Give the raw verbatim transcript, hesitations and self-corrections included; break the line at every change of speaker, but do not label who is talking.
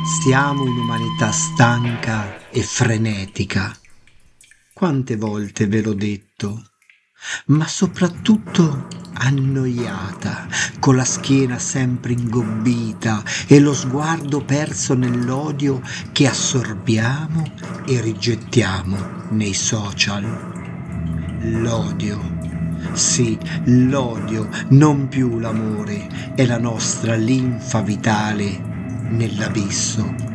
Siamo un'umanità stanca e frenetica. Quante volte ve l'ho detto, ma soprattutto annoiata, con la schiena sempre ingobbita e lo sguardo perso nell'odio che assorbiamo e rigettiamo nei social. L'odio. Sì, l'odio, non più l'amore, è la nostra linfa vitale nell'abisso.